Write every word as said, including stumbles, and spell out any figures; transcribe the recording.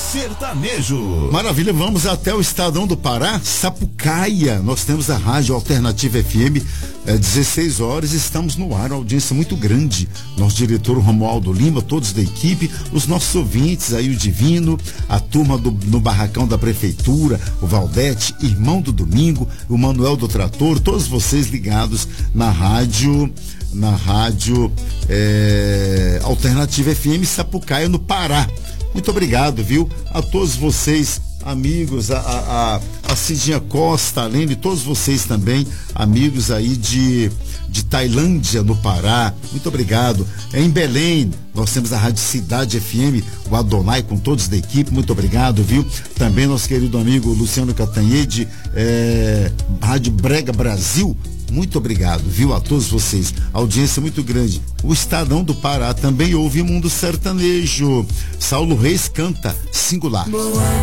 Sertanejo. Maravilha, vamos até o Estadão do Pará, Sapucaia. Nós temos a Rádio Alternativa F M, é, dezesseis horas, estamos no ar, uma audiência muito grande. Nosso diretor Romualdo Lima, todos da equipe, os nossos ouvintes aí, o Divino, a turma do, no barracão da prefeitura, o Valdete, irmão do Domingo, o Manuel do Trator, todos vocês ligados na rádio, na rádio é, Alternativa F M Sapucaia, no Pará. Muito obrigado, viu? A todos vocês, amigos, a, a, a Cidinha Costa, além de todos vocês também, amigos aí de, de Tailândia, no Pará. Muito obrigado. Em Belém, nós temos a Rádio Cidade F M, o Adonai, com todos da equipe. Muito obrigado, viu? Também nosso querido amigo Luciano Catanhede, é, Rádio Brega Brasil. Muito obrigado, viu, a todos vocês. Audiência muito grande. O Estadão do Pará também ouve Mundo Sertanejo. Saulo Reis canta Singular. Boa